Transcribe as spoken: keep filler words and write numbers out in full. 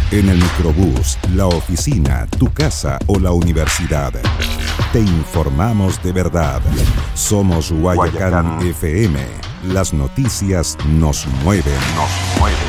En el microbús, la oficina, tu casa o la universidad. Te informamos de verdad. Somos Guayacán, Guayacán F M. Las noticias nos mueven. Nos mueven.